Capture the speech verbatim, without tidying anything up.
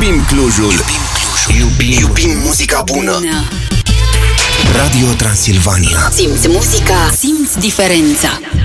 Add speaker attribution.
Speaker 1: Iubim Clujul. Iubim Clujul. Iubim, iubim muzica bună. bună. Radio Transilvania.
Speaker 2: Simți muzica, simți diferența.